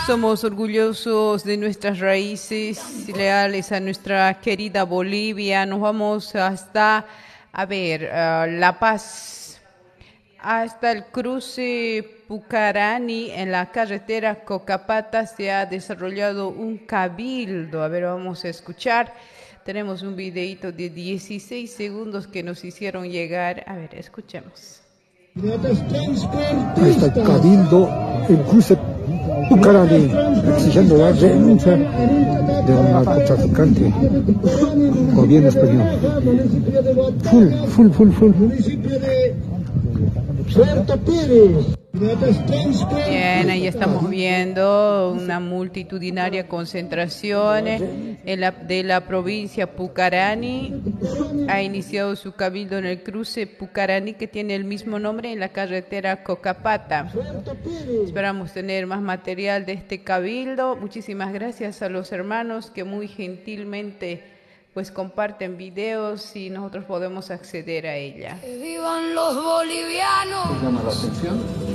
Somos orgullosos de nuestras raíces, leales a nuestra querida Bolivia. Nos vamos hasta, La Paz, hasta el cruce Pucarani. En la carretera Cocapata se ha desarrollado un cabildo. Vamos a escuchar. Tenemos un videito de 16 segundos que nos hicieron llegar. Escuchemos. Ahí está el cabildo, el cruce Pucarani, exigiendo la renuncia del narcotraficante gobierno español. Full. Bien, ahí estamos viendo una multitudinaria concentración de la provincia Pucarani. Ha iniciado su cabildo en el cruce Pucarani, que tiene el mismo nombre, en la carretera Cocapata. Esperamos tener más material de este cabildo. Muchísimas gracias a los hermanos que muy gentilmente comparten videos y nosotros podemos acceder a ella. ¡Que vivan los bolivianos! Llama la atención